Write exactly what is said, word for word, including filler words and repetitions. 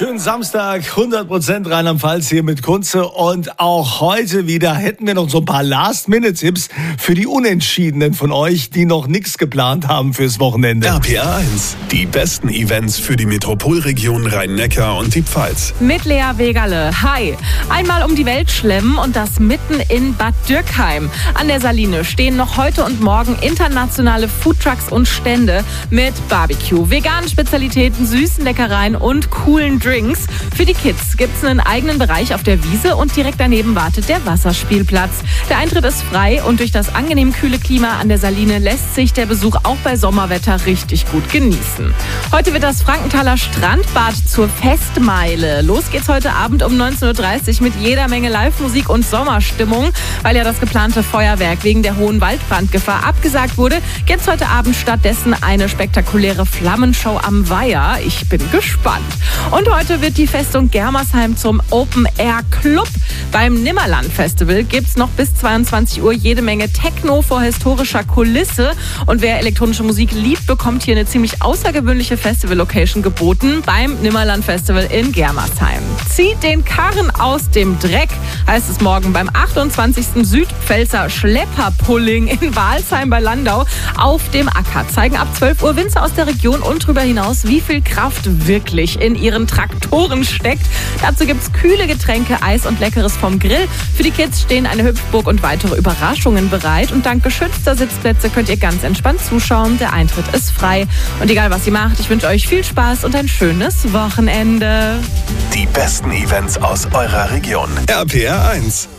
Schönen Samstag, hundert Prozent Rheinland-Pfalz hier mit Kunze. Und auch heute wieder hätten wir noch so ein paar Last-Minute-Tipps für die Unentschiedenen von euch, die noch nichts geplant haben fürs Wochenende. R P R eins, die besten Events für die Metropolregion Rhein-Neckar und die Pfalz. Mit Lea Wegerle. Hi. Einmal um die Welt schlemmen und das mitten in Bad Dürkheim. An der Saline stehen noch heute und morgen internationale Foodtrucks und Stände mit Barbecue, veganen Spezialitäten, süßen Leckereien und coolen Drinks. Für die Kids gibt es einen eigenen Bereich auf der Wiese und direkt daneben wartet der Wasserspielplatz. Der Eintritt ist frei und durch das angenehm kühle Klima an der Saline lässt sich der Besuch auch bei Sommerwetter richtig gut genießen. Heute wird das Frankenthaler Strandbad zur Festmeile. Los geht's heute Abend um neunzehn Uhr dreißig mit jeder Menge Live-Musik und Sommerstimmung. Weil ja das geplante Feuerwerk wegen der hohen Waldbrandgefahr abgesagt wurde, gibt's heute Abend stattdessen eine spektakuläre Flammenshow am Weiher. Ich bin gespannt. Und heute wird die Festung Germersheim zum Open-Air-Club. Beim Nimmerland-Festival gibt's noch bis zweiundzwanzig Uhr jede Menge Techno vor historischer Kulisse. Und wer elektronische Musik liebt, bekommt hier eine ziemlich außergewöhnliche Festival-Location geboten beim Nimmerland-Festival in Germersheim. Zieht den Karren aus dem Dreck, heißt es morgen beim achtundzwanzigsten Südpfälzer Schlepperpulling in Walsheim bei Landau auf dem Acker. Zeigen ab zwölf Uhr Winzer aus der Region und darüber hinaus, wie viel Kraft wirklich in ihren Traktoren steckt. Dazu gibt's kühle Getränke, Eis und Leckeres vom Grill. Für die Kids stehen eine Hüpfburg und weitere Überraschungen bereit. Und dank geschützter Sitzplätze könnt ihr ganz entspannt zuschauen. Der Eintritt ist frei. Und egal, was ihr macht, ich wünsche euch viel Spaß und ein schönes Wochenende. Die besten Events aus eurer Region. R P R eins.